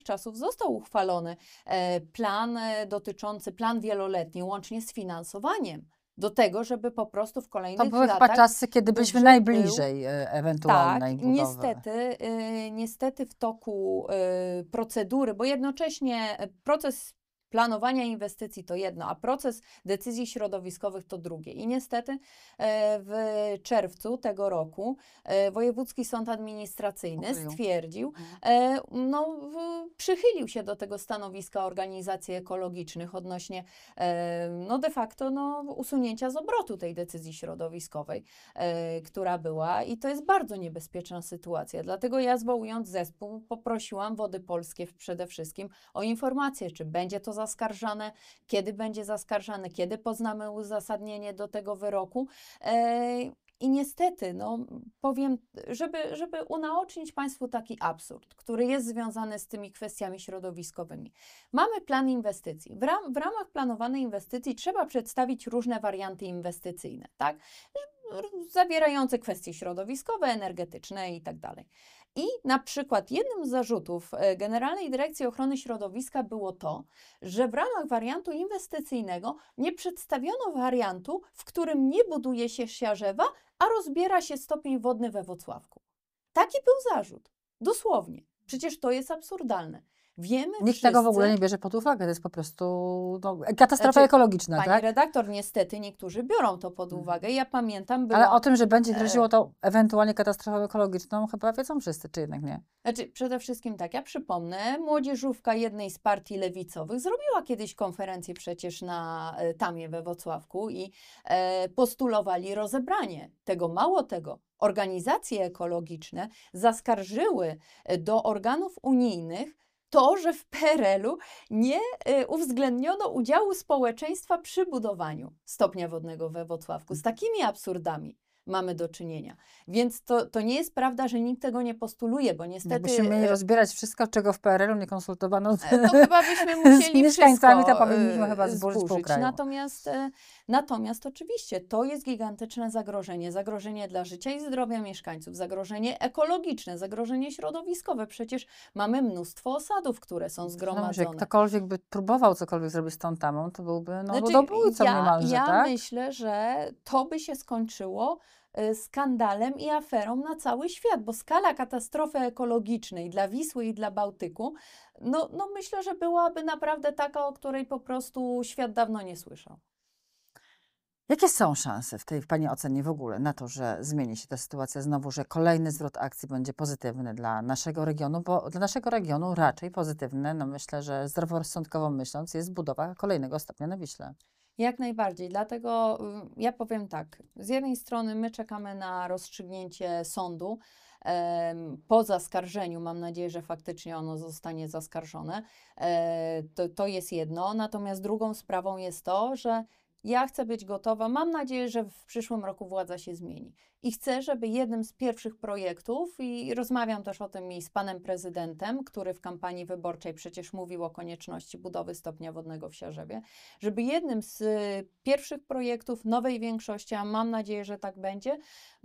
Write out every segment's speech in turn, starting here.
czasów został uchwalony plan dotyczący, plan wieloletni, łącznie z finansowaniem do tego, żeby po prostu w To kolejnych były chyba latach czasy, kiedy byliśmy budżet najbliżej tak, ewentualnej budowy. niestety w toku procedury, bo jednocześnie proces planowania inwestycji to jedno, a proces decyzji środowiskowych to drugie. I niestety w czerwcu tego roku Wojewódzki Sąd Administracyjny stwierdził, przychylił się do tego stanowiska organizacji ekologicznych odnośnie de facto usunięcia z obrotu tej decyzji środowiskowej, która była, i to jest bardzo niebezpieczna sytuacja. Dlatego ja, zwołując zespół, poprosiłam Wody Polskie przede wszystkim o informację, czy będzie to zaskarżane, kiedy będzie zaskarżane, kiedy poznamy uzasadnienie do tego wyroku. I niestety, powiem, żeby unaocznić Państwu taki absurd, który jest związany z tymi kwestiami środowiskowymi. Mamy plan inwestycji. W ramach planowanej inwestycji trzeba przedstawić różne warianty inwestycyjne, tak? Zawierające kwestie środowiskowe, energetyczne i tak dalej. I na przykład jednym z zarzutów Generalnej Dyrekcji Ochrony Środowiska było to, że w ramach wariantu inwestycyjnego nie przedstawiono wariantu, w którym nie buduje się siarzewa, a rozbiera się stopień wodny we Włocławku. Taki był zarzut. Dosłownie. Przecież to jest absurdalne. Wiemy Nikt wszyscy, tego w ogóle nie bierze pod uwagę, to jest po prostu katastrofa ekologiczna, pani tak? redaktor, niestety niektórzy biorą to pod uwagę. Ja pamiętam, Ale o tym, że będzie groziło to ewentualnie katastrofą ekologiczną, chyba wiedzą wszyscy, czy jednak nie? Przede wszystkim tak, ja przypomnę, młodzieżówka jednej z partii lewicowych zrobiła kiedyś konferencję przecież na Tamie we Włocławku i postulowali rozebranie tego. Mało tego, organizacje ekologiczne zaskarżyły do organów unijnych to, że w PRL-u nie uwzględniono udziału społeczeństwa przy budowaniu stopnia wodnego we Włocławku. Z takimi absurdami mamy do czynienia. Więc to nie jest prawda, że nikt tego nie postuluje, bo niestety... Jakbyśmy mieli rozbierać wszystko, czego w PRL-u nie konsultowano to chyba byśmy musieli z mieszkańcami, wszystko to powinniśmy chyba zburzyć pół kraju. Natomiast oczywiście to jest gigantyczne zagrożenie. Zagrożenie dla życia i zdrowia mieszkańców, zagrożenie ekologiczne, zagrożenie środowiskowe. Przecież mamy mnóstwo osadów, które są zgromadzone. Jak ktokolwiek by próbował cokolwiek zrobić z tą Tamą, to byłby ludobójcą niemalże, ja tak? myślę, że to by się skończyło skandalem i aferą na cały świat, bo skala katastrofy ekologicznej dla Wisły i dla Bałtyku, myślę, że byłaby naprawdę taka, o której po prostu świat dawno nie słyszał. Jakie są szanse w Pani ocenie w ogóle na to, że zmieni się ta sytuacja znowu, że kolejny zwrot akcji będzie pozytywny dla naszego regionu, bo dla naszego regionu raczej pozytywne, myślę, że zdroworozsądkowo myśląc, jest budowa kolejnego stopnia na Wiśle. Jak najbardziej, dlatego ja powiem tak, z jednej strony my czekamy na rozstrzygnięcie sądu, po zaskarżeniu, mam nadzieję, że faktycznie ono zostanie zaskarżone, to jest jedno, natomiast drugą sprawą jest to, że ja chcę być gotowa, mam nadzieję, że w przyszłym roku władza się zmieni i chcę, żeby jednym z pierwszych projektów, i rozmawiam też o tym i z panem prezydentem, który w kampanii wyborczej przecież mówił o konieczności budowy stopnia wodnego w Siarzewie, żeby jednym z pierwszych projektów nowej większości, a mam nadzieję, że tak będzie,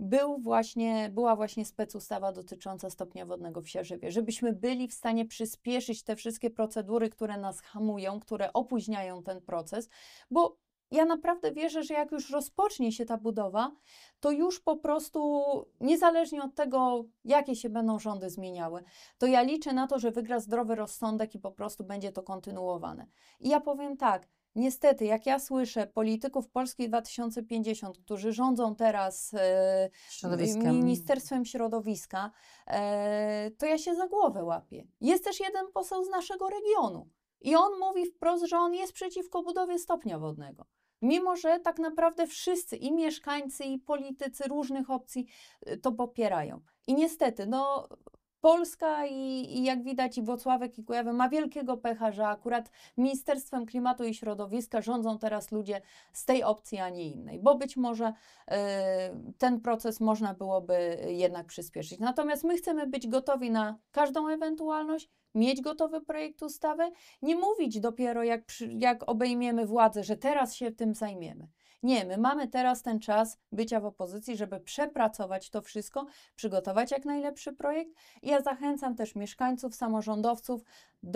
była właśnie specustawa dotycząca stopnia wodnego w Siarzewie, żebyśmy byli w stanie przyspieszyć te wszystkie procedury, które nas hamują, które opóźniają ten proces, bo ja naprawdę wierzę, że jak już rozpocznie się ta budowa, to już po prostu, niezależnie od tego, jakie się będą rządy zmieniały, to ja liczę na to, że wygra zdrowy rozsądek i po prostu będzie to kontynuowane. I ja powiem tak, niestety, jak ja słyszę polityków Polski 2050, którzy rządzą teraz Ministerstwem Środowiska, to ja się za głowę łapię. Jest też jeden poseł z naszego regionu. I on mówi wprost, że on jest przeciwko budowie stopnia wodnego. Mimo że tak naprawdę wszyscy, i mieszkańcy, i politycy różnych opcji to popierają. I niestety, Polska i jak widać i Włocławek, i Kujawy ma wielkiego pecha, że akurat Ministerstwem Klimatu i Środowiska rządzą teraz ludzie z tej opcji, a nie innej. Bo być może ten proces można byłoby jednak przyspieszyć. Natomiast my chcemy być gotowi na każdą ewentualność, mieć gotowy projekt ustawy, nie mówić dopiero jak obejmiemy władzę, że teraz się tym zajmiemy. Nie, my mamy teraz ten czas bycia w opozycji, żeby przepracować to wszystko, przygotować jak najlepszy projekt. I ja zachęcam też mieszkańców, samorządowców